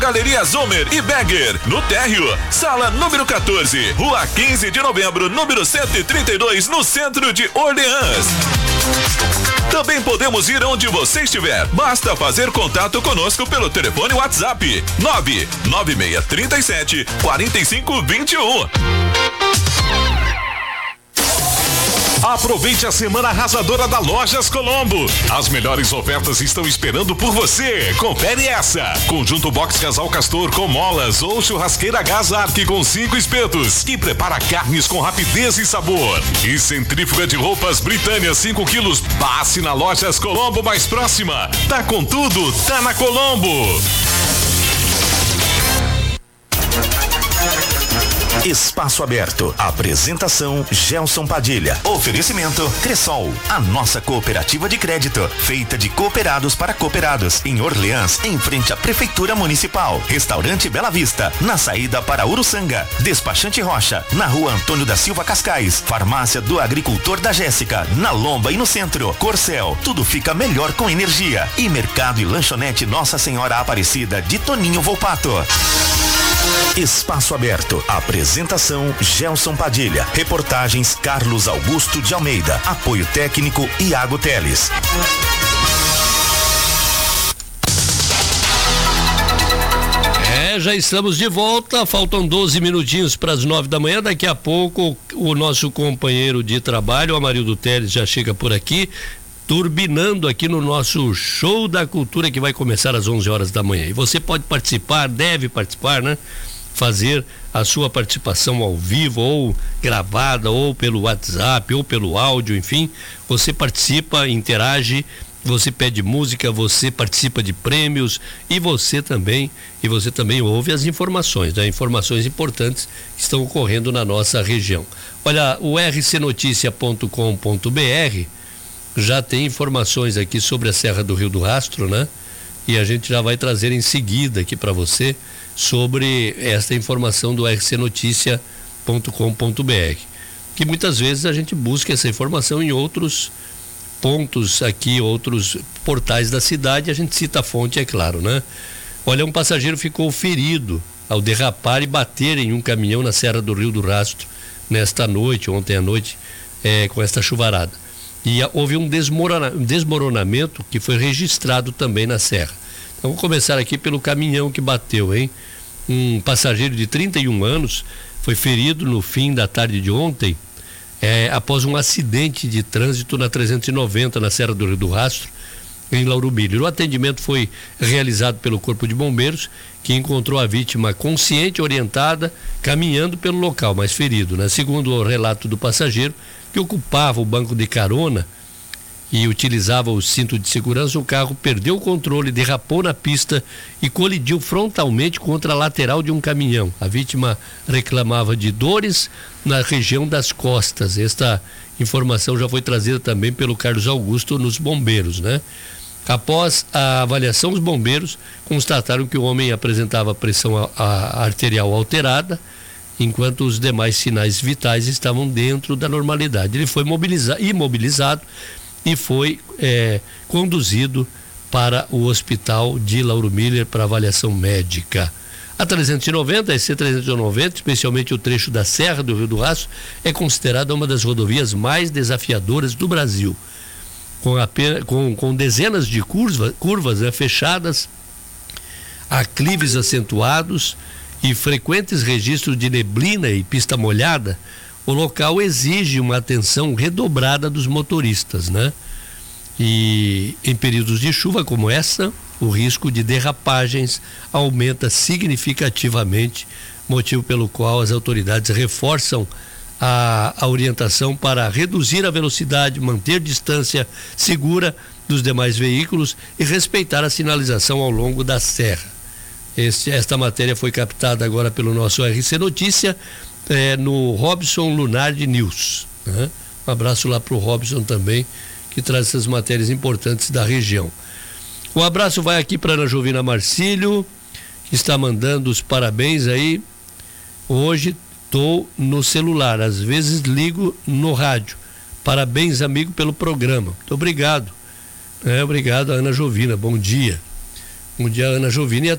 Galeria Zomer e Berger, no térreo, sala número 14, rua 15 de novembro, número 132, no centro de Orleans. Também podemos ir onde você estiver, basta fazer contato conosco pelo telefone WhatsApp 99637 4521. Aproveite a semana arrasadora da Lojas Colombo. As melhores ofertas estão esperando por você. Confere essa: conjunto box casal Castor com molas ou churrasqueira gás Arc com 5 espetos, que prepara carnes com rapidez e sabor. E centrífuga de roupas Britânia 5 quilos. Passe na Lojas Colombo mais próxima. Tá com tudo, tá na Colombo. Espaço Aberto. Apresentação Gelson Padilha. Oferecimento Cressol, a nossa cooperativa de crédito, feita de cooperados para cooperados, em Orleans, em frente à Prefeitura Municipal. Restaurante Bela Vista, na saída para Uruçanga. Despachante Rocha, na rua Antônio da Silva Cascais. Farmácia do Agricultor da Jéssica, na Lomba e no centro. Corcel, tudo fica melhor com energia. E Mercado e Lanchonete Nossa Senhora Aparecida, de Toninho Volpato. Espaço Aberto. Apresentação Gelson Padilha. Reportagens Carlos Augusto de Almeida. Apoio técnico Iago Teles. Já estamos de volta, faltam 12 minutinhos para as 9 da manhã. Daqui a pouco o nosso companheiro de trabalho, Amarildo Teles, já chega por aqui, turbinando aqui no nosso Show da Cultura, que vai começar às 11 horas da manhã. E você pode participar, deve participar, né? Fazer a sua participação ao vivo, ou gravada, ou pelo WhatsApp, ou pelo áudio, enfim. Você participa, interage, você pede música, você participa de prêmios e você também ouve as informações, né? Informações importantes que estão ocorrendo na nossa região. Olha, o rcnoticia.com.br já tem informações aqui sobre a Serra do Rio do Rastro, né? E a gente já vai trazer em seguida aqui para você sobre esta informação do rcnoticia.com.br, que muitas vezes a gente busca essa informação em outros pontos aqui, outros portais da cidade, a gente cita a fonte, é claro, né? Olha, um passageiro ficou ferido ao derrapar e bater em um caminhão na Serra do Rio do Rastro nesta noite, ontem à noite, com esta chuvarada. E houve um desmoronamento que foi registrado também na serra. Então, vou começar aqui pelo caminhão que bateu, hein? Um passageiro de 31 anos foi ferido no fim da tarde de ontem, após um acidente de trânsito na 390, na Serra do Rio do Rastro, em Lauro Miller. O atendimento foi realizado pelo Corpo de Bombeiros, que encontrou a vítima consciente, orientada, caminhando pelo local, mas ferido, né? Segundo o relato do passageiro, que ocupava o banco de carona e utilizava o cinto de segurança, o carro perdeu o controle, derrapou na pista e colidiu frontalmente contra a lateral de um caminhão. A vítima reclamava de dores na região das costas. Esta informação já foi trazida também pelo Carlos Augusto nos bombeiros, né? Após a avaliação, os bombeiros constataram que o homem apresentava pressão arterial alterada, enquanto os demais sinais vitais estavam dentro da normalidade. Ele foi imobilizado e foi conduzido para o hospital de Lauro Miller para avaliação médica. A 390, a EC390, especialmente o trecho da Serra do Rio do Rastro, é considerada uma das rodovias mais desafiadoras do Brasil, com dezenas de curvas fechadas, aclives acentuados e frequentes registros de neblina e pista molhada. O local exige uma atenção redobrada dos motoristas, né? E em períodos de chuva como essa, o risco de derrapagens aumenta significativamente, motivo pelo qual as autoridades reforçam a orientação para reduzir a velocidade, manter distância segura dos demais veículos e respeitar a sinalização ao longo da serra. Esta matéria foi captada agora pelo nosso RC Notícia, no Robson Lunardi News, né? Um abraço lá para o Robson também, que traz essas matérias importantes da região. Um abraço vai aqui para Ana Jovina Marcílio, que está mandando os parabéns aí. Hoje estou no celular, às vezes ligo no rádio. Parabéns, amigo, pelo programa. Muito obrigado. Obrigado, Ana Jovina. Bom dia. Bom dia, Ana Jovina.